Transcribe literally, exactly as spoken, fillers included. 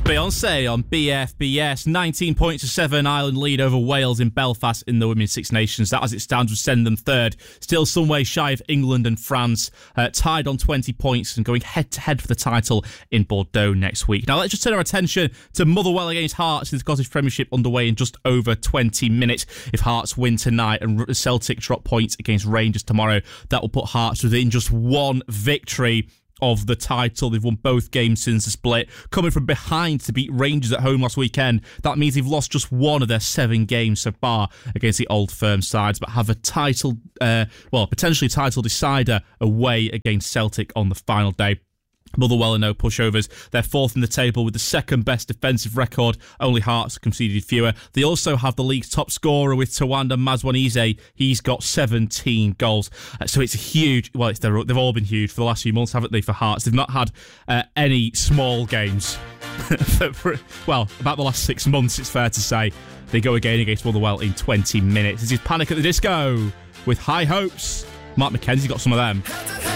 Beyoncé on B F B S. nineteen points to seven. Ireland lead over Wales in Belfast in the Women's Six Nations. That, as it stands, would send them third. Still some way shy of England and France. Uh, tied on twenty points and going head-to-head for the title in Bordeaux next week. Now, let's just turn our attention to Motherwell against Hearts in the Scottish Premiership underway in just over twenty minutes. If Hearts win tonight and Celtic drop points against Rangers tomorrow, that will put Hearts within just one victory of the title. They've won both games since the split, coming from behind to beat Rangers at home last weekend. That means they've lost just one of their seven games so far against the Old Firm sides, but have a title, uh, well, potentially title decider away against Celtic on the final day. Motherwell are no pushovers. They're fourth in the table with the second best defensive record. Only Hearts conceded fewer. They also have the league's top scorer with Tawanda Mazwanize. He's got seventeen goals. Uh, so it's a huge... Well, it's, they've all been huge for the last few months, haven't they, for Hearts? They've not had uh, any small games. for, for, well, about the last six months, it's fair to say. They go again against Motherwell in twenty minutes. This is Panic at the Disco with High Hopes. Mark McKenzie got some of them.